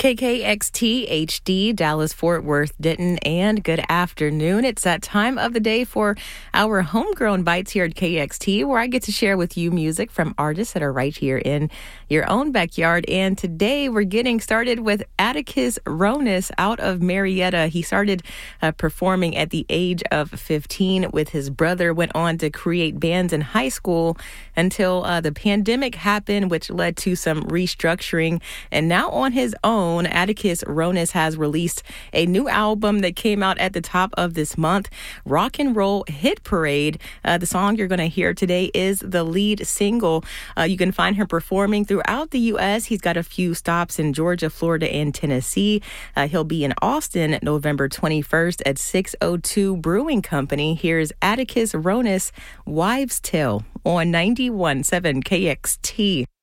KKXT HD, Dallas, Fort Worth, Denton, and good afternoon. It's that time of the day for our homegrown bites here at KXT, where I get to share with you music from artists that are right here in your own backyard. And today we're getting started with Atticus Ronis out of Marietta. He started performing at the age of 15 with his brother, went on to create bands in high school until the pandemic happened, which led to some restructuring. And now on his own, Atticus Ronis has released a new album that came out at the top of this month, Rock and Roll Hit Parade. The song you're going to hear today is the lead single. You can find him performing throughout the U.S. He's got a few stops in Georgia, Florida, and Tennessee. He'll be in Austin November 21st at 602 Brewing Company. Here's Atticus Ronis, Wives' Tale on 91.7 KXT.